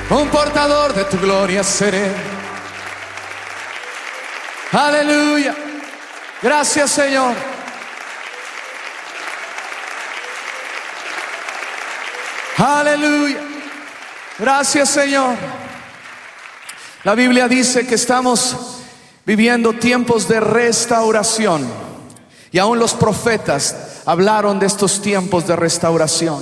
un portador de tu gloria seré. Aleluya. Gracias, Señor. Aleluya. Gracias, Señor. La Biblia dice que estamos viviendo tiempos de restauración. Y aún los profetas hablaron de estos tiempos de restauración.